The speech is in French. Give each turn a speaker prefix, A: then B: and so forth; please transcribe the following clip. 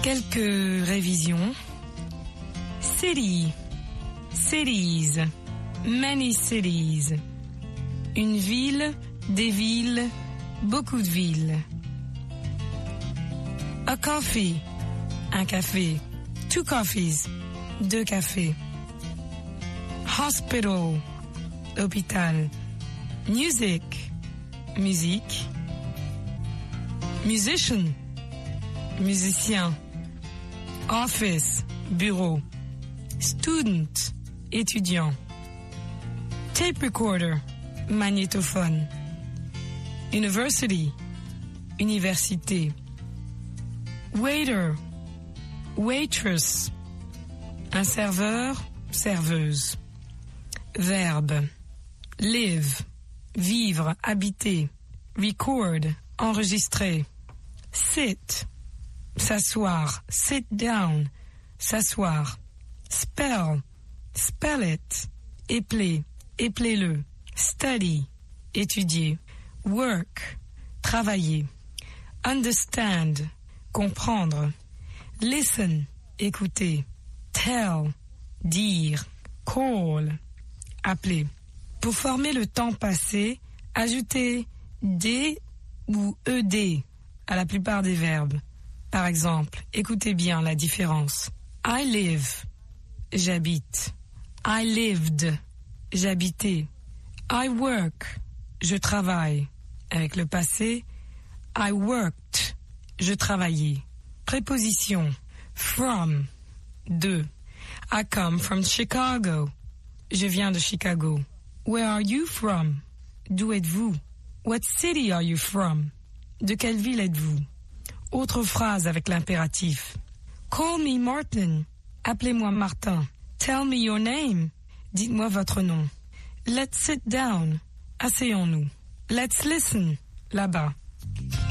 A: Quelques révisions. City, cities, many cities. Une ville, des villes, beaucoup de villes. A coffee, un café. Two coffees, deux cafés. Hospital, hôpital. Music, musique. Musician, musicien. Office, bureau. Student, étudiant. Tape recorder, magnétophone. University, université. Waiter, waitress, un serveur, serveuse. Verbe, live, vivre, habiter. Record, enregistrer. Sit, s'asseoir, sit down, s'asseoir. Spell, spell it, épeler, épeler-le. Study, étudier. Work, travailler. Understand, comprendre. Listen, écouter. Tell, dire. Call, appeler. Pour former le temps passé, ajoutez D ou ED à la plupart des verbes. Par exemple, écoutez bien la différence. I live, j'habite. I lived, j'habitais. I work, je travaille. Avec le passé, I worked, je travaillais. Préposition, from, de. I come from Chicago, je viens de Chicago. Where are you from? D'où êtes-vous? What city are you from? De quelle ville êtes-vous? Autre phrase avec l'impératif. Call me Martin, appelez-moi Martin. Tell me your name, dites-moi votre nom. Let's sit down, asseyons-nous. Let's listen, là-bas.